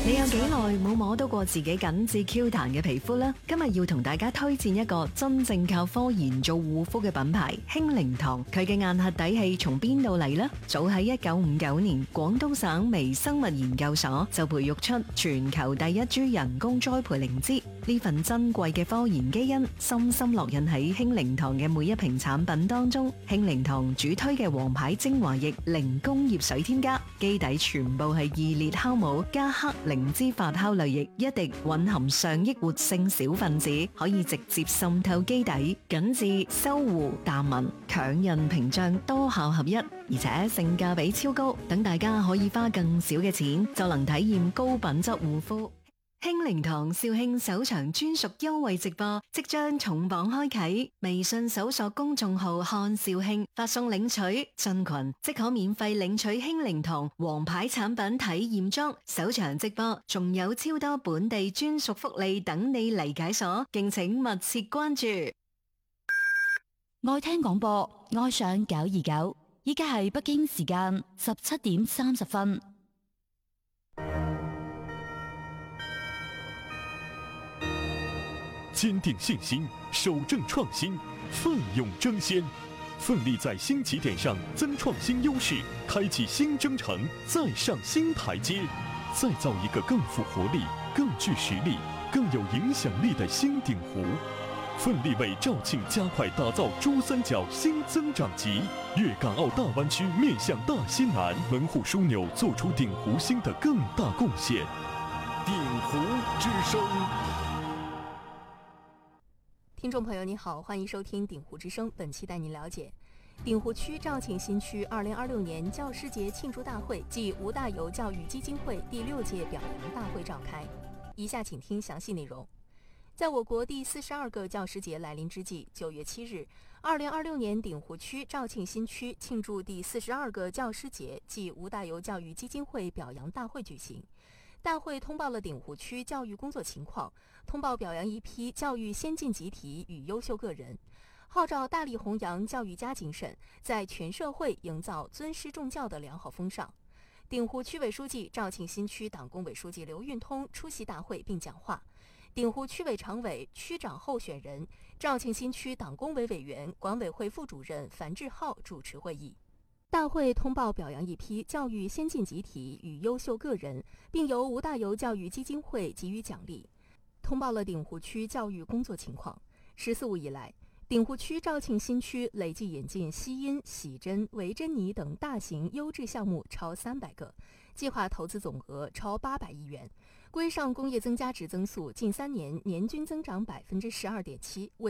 你有幾耐冇摸到過自己緊緻 Q 彈嘅皮膚呢？今日要同大家推薦一個真正靠科研做護膚嘅品牌興靈堂。佢嘅硬核底氣從邊度嚟呢？早喺1959年，廣東省微生物研究所就培育出全球第一株人工栽培靈芝。呢份珍貴嘅科研基因深深烙印喺興靈堂嘅每一瓶產品當中。興靈堂主推嘅王牌精華液零工業水添加，基底全部係2列酵母加黑靈芝發酵濾液，一滴蘊含上億活性小分子，可以直接滲透基底，緊緻、修護、淡紋、強韌屏障多效合一，而且性價比超高，等大家可以花更少嘅錢就能體驗高品質護膚。興靈堂肇慶首場專屬優惠直播即將重磅開啟，微信搜索公眾號看肇慶，發送領取進群即可免費領取興靈堂王牌產品體驗裝。首場直播仲有超多本地專屬福利等你嚟解鎖，敬請密切關注。 愛聽廣播，愛上929，依家係北京時間17:30。 坚定信心，守正创新，奋勇争先，奋力在新起点上增创新优势，开启新征程，再上新台阶，再造一个更富活力、更具实力、更有影响力的新鼎湖。奋力为肇庆加快打造珠三角新增长极，粤港澳大湾区面向大西南，门户枢纽做出鼎湖新的更大贡献。鼎湖之声。 听众朋友你好，欢迎收听鼎湖之声。本期带您了解鼎湖区肇庆新区2026年教师节庆祝大会暨吴大猷教育基金会第6届表扬大会召开。以下请听详细内容。在我国第42个教师节来临之际，9月7日，2026年鼎湖区肇庆新区庆祝第42个教师节暨吴大猷教育基金会表扬大会举行。大会通报了鼎湖区教育工作情况，通报表扬一批教育先进集体与优秀个人，号召大力弘扬教育家精神，在全社会营造尊师重教的良好风尚。鼎湖区委书记、肇庆新区党工委书记刘运通出席大会并讲话。鼎湖区委常委、区长候选人、肇庆新区党工委委员、管委会副主任樊志浩主持会议。大会通报表扬一批教育先进集体与优秀个人，并由吴大猷教育基金会给予奖励。通报了鼎湖区教育工作情况。14五以来，鼎湖区肇庆新区累计引进西音、喜珍、维珍妮等大型优质项目超300个，计划投资总额超800亿元，规上工业增加值增速近3年年均增长12.7%。